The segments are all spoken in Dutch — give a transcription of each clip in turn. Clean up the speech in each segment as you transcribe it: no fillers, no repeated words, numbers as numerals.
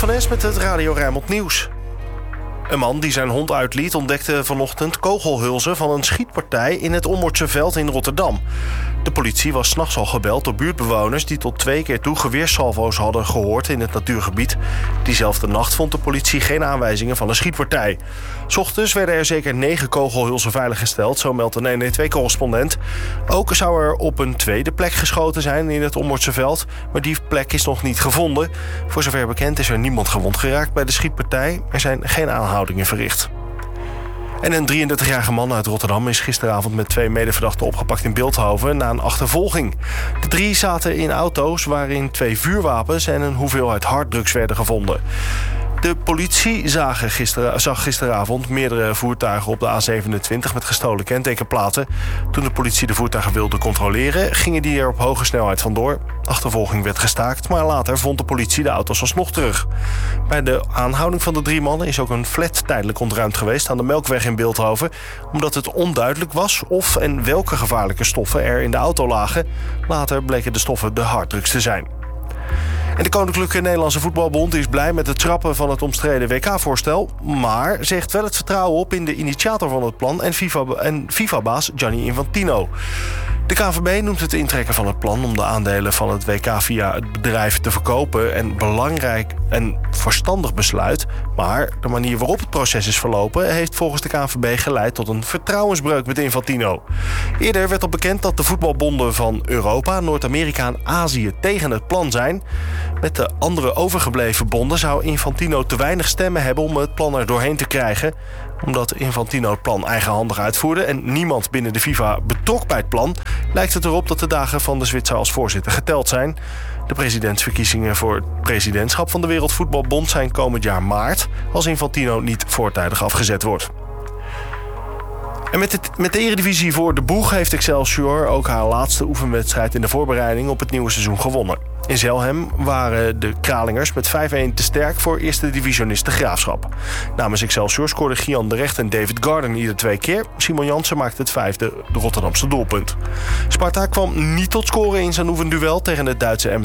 van Es met het Radio Rijnmond Nieuws. Een man die zijn hond uitliet ontdekte vanochtend kogelhulzen van een schietpartij in het Ommortse Veld in Rotterdam. De politie was 's nachts al gebeld door buurtbewoners die tot 2 keer toe geweersalvo's hadden gehoord in het natuurgebied. Diezelfde nacht vond de politie geen aanwijzingen van een schietpartij. 's Ochtends werden er zeker 9 kogelhulzen veiliggesteld, zo meldt een 112-correspondent. Ook zou er op een tweede plek geschoten zijn in het Ommortse Veld, maar die plek is nog niet gevonden. Voor zover bekend is er niemand gewond geraakt bij de schietpartij. Er zijn geen aanhoudingen verricht. En een 33-jarige man uit Rotterdam is gisteravond met 2 medeverdachten opgepakt in Bilthoven na een achtervolging. De 3 zaten in auto's waarin 2 vuurwapens en een hoeveelheid harddrugs werden gevonden. De politie zag gisteravond meerdere voertuigen op de A27 met gestolen kentekenplaten. Toen de politie de voertuigen wilde controleren, gingen die er op hoge snelheid vandoor. Achtervolging werd gestaakt, maar later vond de politie de auto's alsnog terug. Bij de aanhouding van de 3 mannen is ook een flat tijdelijk ontruimd geweest aan de Melkweg in Bilthoven, omdat het onduidelijk was of en welke gevaarlijke stoffen er in de auto lagen. Later bleken de stoffen de harddrugs te zijn. En de Koninklijke Nederlandse Voetbalbond is blij met het schrappen van het omstreden WK-voorstel, maar zegt wel het vertrouwen op in de initiator van het plan en FIFA-baas Gianni Infantino. De KNVB noemt het intrekken van het plan om de aandelen van het WK via het bedrijf te verkopen een belangrijk en verstandig besluit, maar de manier waarop het proces is verlopen heeft volgens de KNVB geleid tot een vertrouwensbreuk met Infantino. Eerder werd al bekend dat de voetbalbonden van Europa, Noord-Amerika en Azië tegen het plan zijn. Met de andere overgebleven bonden zou Infantino te weinig stemmen hebben om het plan er doorheen te krijgen. Omdat Infantino het plan eigenhandig uitvoerde en niemand binnen de FIFA betrok bij het plan, lijkt het erop dat de dagen van de Zwitser als voorzitter geteld zijn. De presidentsverkiezingen voor het presidentschap van de Wereldvoetbalbond zijn komend jaar maart, als Infantino niet voortijdig afgezet wordt. En met de Eredivisie voor de boeg heeft Excelsior ook haar laatste oefenwedstrijd in de voorbereiding op het nieuwe seizoen gewonnen. In Zelhem waren de Kralingers met 5-1 te sterk voor eerste divisionist de Graafschap. Namens Excelsior scoorden Gian de Recht en David Garden ieder 2 keer. Simon Jansen maakte het 5e Rotterdamse doelpunt. Sparta kwam niet tot scoren in zijn oefenduel tegen het Duitse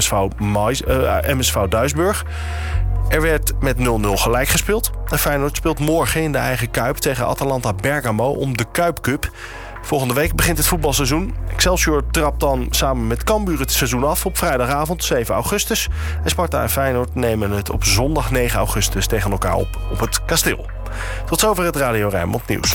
MSV Duisburg. Er werd met 0-0 gelijk gespeeld. En Feyenoord speelt morgen in de eigen Kuip tegen Atalanta Bergamo om de Kuip Cup. Volgende week begint het voetbalseizoen. Excelsior trapt dan samen met Cambuur het seizoen af op vrijdagavond 7 augustus. En Sparta en Feyenoord nemen het op zondag 9 augustus tegen elkaar op het Kasteel. Tot zover het Radio Rijnmond Nieuws.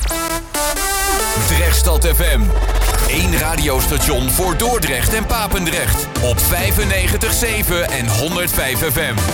Drechtstad FM. 1 radiostation voor Dordrecht en Papendrecht. Op 95.7 en 105 FM.